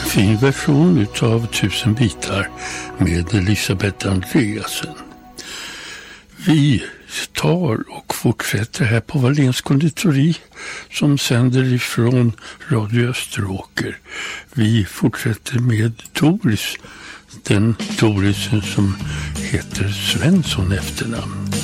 fin version utav 1000 bitar med Elisabeth Andreasen. Vi tar och fortsätter här på Wahléns konditori som sänder ifrån Radio Österåker. Vi fortsätter med Doris, den Dorisen som heter Svensson efternamn.